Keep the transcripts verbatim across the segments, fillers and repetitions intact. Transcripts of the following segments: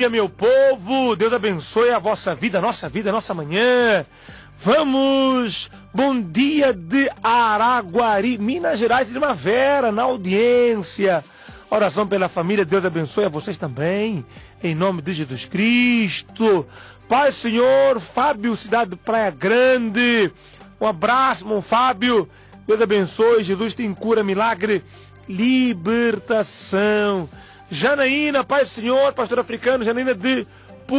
dia, meu povo. Deus abençoe a vossa vida, a nossa vida, a nossa manhã. Vamos! Bom dia de Araguari, Minas Gerais, primavera, na audiência. Oração pela família, Deus abençoe a vocês também, em nome de Jesus Cristo. Pai, Senhor, Fábio, cidade de Praia Grande. Um abraço, irmão Fábio. Deus abençoe, Jesus tem cura, milagre, libertação. Janaína, Pai do Senhor, pastor africano, Janaína de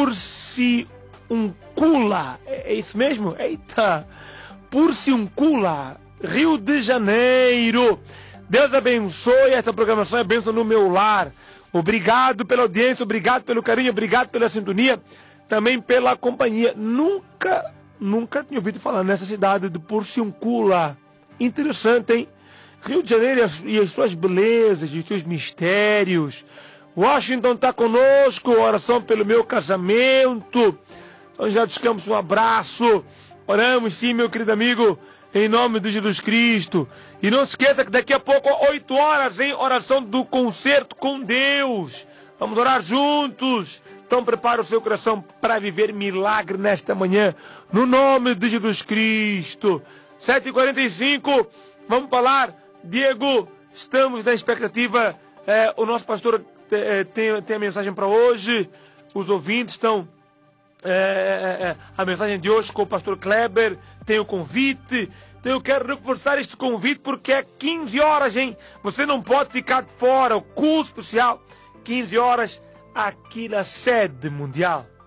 Porciúncula. É, é isso mesmo? Eita! Porciúncula, Rio de Janeiro. Deus abençoe, essa programação é bênção no meu lar. Obrigado pela audiência, obrigado pelo carinho, obrigado pela sintonia, também pela companhia. Nunca, nunca tinha ouvido falar nessa cidade de Porciúncula. Interessante, hein? Rio de Janeiro e as suas belezas, e os seus mistérios. Washington está conosco, oração pelo meu casamento. São José dos Campos, um abraço. Oramos sim, meu querido amigo, em nome de Jesus Cristo. E não se esqueça que daqui a pouco, oito horas, em oração do concerto com Deus. Vamos orar juntos. Então prepare o seu coração para viver milagre nesta manhã, no nome de Jesus Cristo. sete e quarenta e cinco, vamos falar. Diego, estamos na expectativa. É, o nosso pastor é, tem, tem a mensagem para hoje. Os ouvintes estão... É, é, é, a mensagem de hoje com o pastor Kleber. Tem o convite. Então eu quero reforçar este convite porque é quinze horas, hein? Você não pode ficar de fora. O culto especial, quinze horas, aqui na sede mundial.